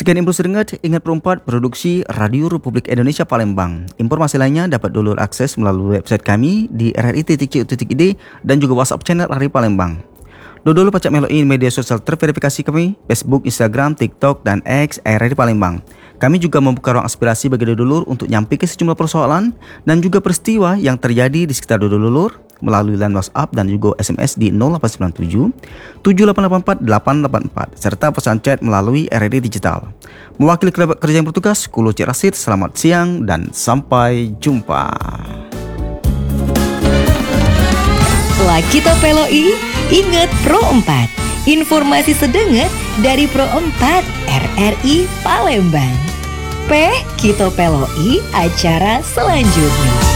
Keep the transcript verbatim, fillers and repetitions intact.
Sekian info seringat, ingat perempat produksi Radio Republik Indonesia Palembang. Informasi lainnya dapat dulu akses melalui website kami di r r i titik c u titik i d dan juga WhatsApp channel R R I Palembang. Dulu pacak melalui media sosial terverifikasi kami, Facebook, Instagram, TikTok, dan X R R I Palembang. Kami juga membuka ruang aspirasi bagi dulur untuk nyampaikan sejumlah persoalan dan juga peristiwa yang terjadi di sekitar dulur melalui line WhatsApp dan juga S M S di nol delapan sembilan tujuh tujuh delapan delapan empat delapan delapan empat serta pesan chat melalui R R I Digital. Mewakili kerabat kerja yang bertugas, Kulo Cik Rasid, selamat siang dan sampai jumpa. Lakito Peloi, ingat Pro empat. Informasi sedenget dari Pro empat R R I Palembang. P Kito Peloi acara selanjutnya.